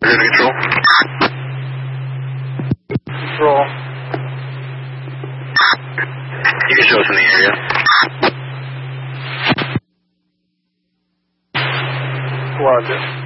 Control. Control. You can show us in the area. Roger.